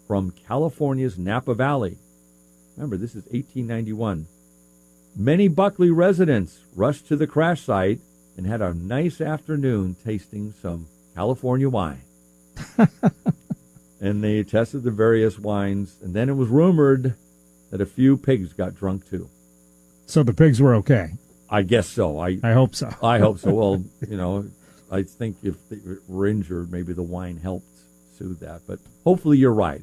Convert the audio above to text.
from California's Napa Valley. Remember, this is 1891. Many Buckley residents rushed to the crash site and had a nice afternoon tasting some California wine. And they tested the various wines, and then it was rumored that a few pigs got drunk too. So the pigs were okay? I guess so. I hope so. I hope so. Well, I think if they were injured, maybe the wine helped soothe that. But hopefully you're right.